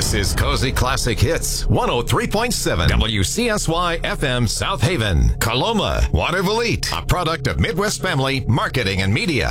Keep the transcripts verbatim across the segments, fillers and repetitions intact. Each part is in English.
This is Cozy Classic Hits, one oh three point seven W C S Y F M South Haven, Coloma, Waterville, a product of Midwest Family Marketing and Media.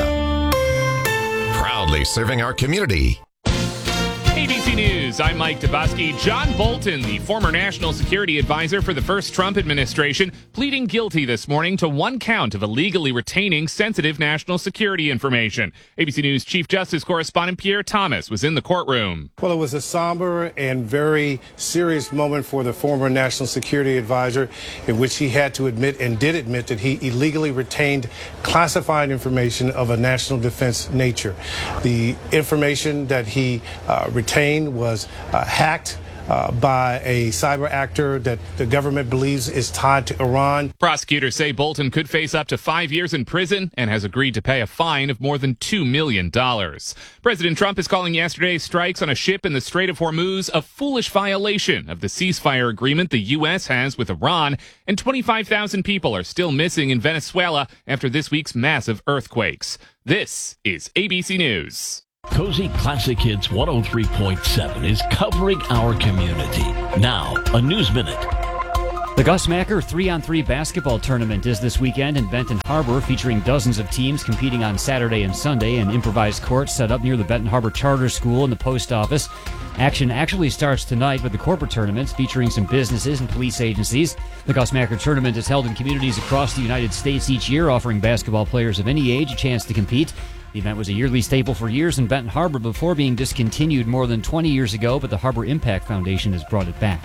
Proudly serving our community. A B C News, I'm Mike Dabosky. John Bolton, the former national security advisor for the first Trump administration, pleading guilty this morning to one count of illegally retaining sensitive national security information. A B C News Chief Justice correspondent Pierre Thomas was in the courtroom. Well, it was a somber and very serious moment for the former national security advisor, in which he had to admit and did admit that he illegally retained classified information of a national defense nature. The information that he uh, retained was uh, hacked uh, by a cyber actor that the government believes is tied to Iran. Prosecutors say Bolton could face up to five years in prison and has agreed to pay a fine of more than two million dollars. President Trump is calling yesterday's strikes on a ship in the Strait of Hormuz a foolish violation of the ceasefire agreement the U S has with Iran, and twenty-five thousand people are still missing in Venezuela after this week's massive earthquakes. This is A B C News. Cozy Classic Hits one oh three point seven is covering our community. Now, a News Minute. The Gus Macker three on three basketball tournament is this weekend in Benton Harbor, featuring dozens of teams competing on Saturday and Sunday. An improvised court set up near the Benton Harbor Charter School and the post office. Action actually starts tonight with the corporate tournaments featuring some businesses and police agencies. The Gus Macker tournament is held in communities across the United States each year, offering basketball players of any age a chance to compete. The event was a yearly staple for years in Benton Harbor before being discontinued more than twenty years ago, but the Harbor Impact Foundation has brought it back.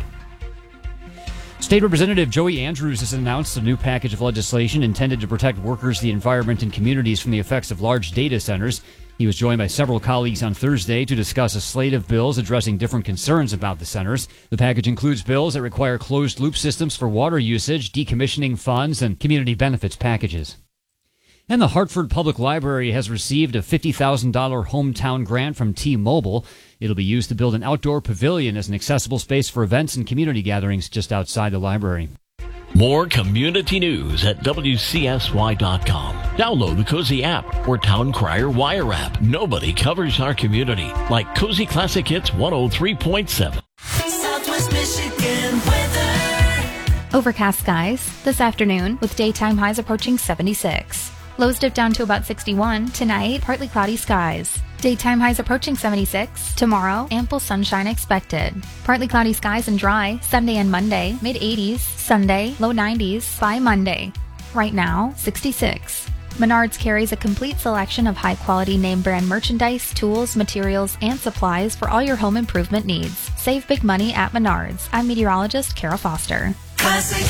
State Representative Joey Andrews has announced a new package of legislation intended to protect workers, the environment, and communities from the effects of large data centers. He was joined by several colleagues on Thursday to discuss a slate of bills addressing different concerns about the centers. The package includes bills that require closed-loop systems for water usage, decommissioning funds, and community benefits packages. And the Hartford Public Library has received a fifty thousand dollars hometown grant from T-Mobile. It'll be used to build an outdoor pavilion as an accessible space for events and community gatherings just outside the library. More community news at W C S Y dot com. Download the Cozy app or Town Crier Wire app. Nobody covers our community like Cozy Classic Hits one oh three point seven. Southwest Michigan weather. Overcast skies this afternoon with daytime highs approaching seventy-six. Lows dip down to about sixty-one. Tonight, partly cloudy skies. Daytime highs approaching seventy-six. Tomorrow, ample sunshine expected. Partly cloudy skies and dry. Sunday and Monday, mid eighties. Sunday, low nineties by Monday. Right now, sixty-six. Menards carries a complete selection of high-quality name-brand merchandise, tools, materials, and supplies for all your home improvement needs. Save big money at Menards. I'm meteorologist Kara Foster. Classic